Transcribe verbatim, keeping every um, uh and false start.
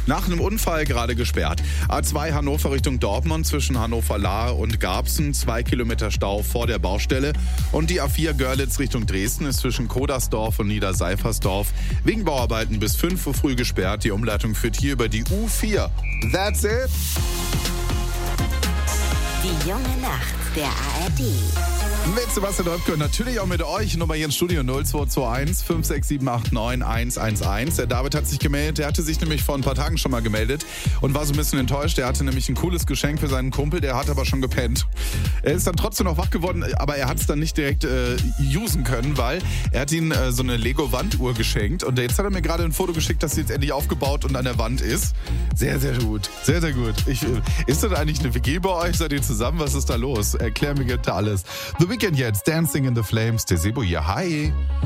Nach einem Unfall gerade gesperrt. A zwei Hannover Richtung Dortmund zwischen Hannover-Lahr und Garbsen. Zwei Kilometer Stau vor der Baustelle. Und die A vier Görlitz Richtung Dresden ist zwischen Kodersdorf und Niederseifersdorf wegen Bauarbeiten bis fünf Uhr früh gesperrt. Die Umleitung führt hier über die U vier. That's it. Die junge Nacht der A R D. Mit Sebastian Röpke und natürlich auch mit euch. Nummer hier ins Studio null zwei zwei eins fünf sechs sieben acht neun eins eins eins. Der David hat sich gemeldet. Der hatte sich nämlich vor ein paar Tagen schon mal gemeldet und war so ein bisschen enttäuscht. Er hatte nämlich ein cooles Geschenk für seinen Kumpel. Der hat aber schon gepennt. Er ist dann trotzdem noch wach geworden, aber er hat es dann nicht direkt äh, usen können, weil er hat ihm äh, so eine Lego-Wanduhr geschenkt. Und jetzt hat er mir gerade ein Foto geschickt, dass sie jetzt endlich aufgebaut und an der Wand ist. Sehr, sehr gut. Sehr, sehr gut. Ich, äh, ist das eigentlich eine W G bei euch? Seid ihr zusammen? Was ist da los? Erklär mir bitte alles. The Weekend jetzt, Dancing in the Flames, der Sebo hier. Hi.